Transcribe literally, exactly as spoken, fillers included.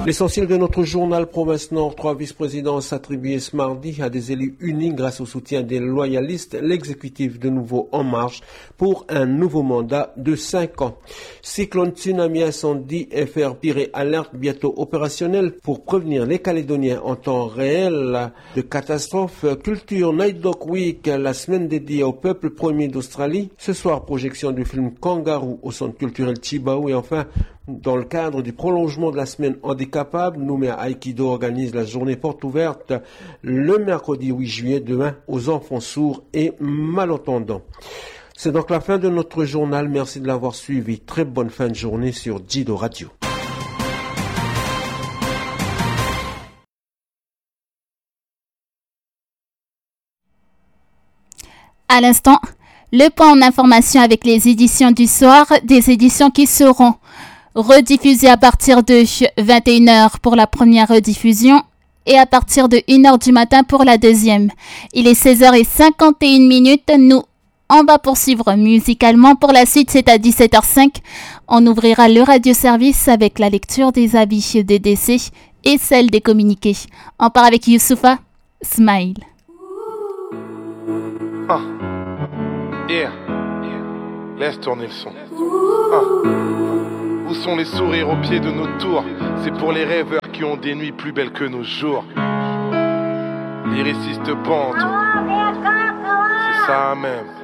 L'essentiel de notre journal Province Nord, trois vice-présidences attribuées ce mardi à des élus unis grâce au soutien des loyalistes, l'exécutif de nouveau en marche pour un nouveau mandat de cinq ans. Cyclone, tsunami, incendie, F R P alerte bientôt opérationnelle pour prévenir les Calédoniens en temps réel de catastrophes. Culture Night Dog Week, la semaine dédiée au peuple premier d'Australie. Ce soir, projection du film Kangaroo au centre culturel Chibao. Et enfin, dans le cadre du prolongement de la semaine handicapable, Nouméa Aikido organise la journée porte ouverte le mercredi huit juillet demain aux enfants sourds et malentendants. C'est donc la fin de notre journal. Merci de l'avoir suivi. Très bonne fin de journée sur Jido Radio. À l'instant, le point en information avec les éditions du soir, des éditions qui seront rediffusées à partir de vingt et une heures pour la première rediffusion et à partir de une heure du matin pour la deuxième. Il est seize heures cinquante et une minutes. Nous, on va poursuivre musicalement. Pour la suite, c'est à dix-sept heures cinq. On ouvrira le radioservice avec la lecture des avis des décès et celle des communiqués. On part avec Youssoufa, Smile. Ah. Yeah. Laisse tourner le son. Ah. Où sont les sourires au pied de nos tours? C'est pour les rêveurs qui ont des nuits plus belles que nos jours. Lyriciste pente. C'est ça même.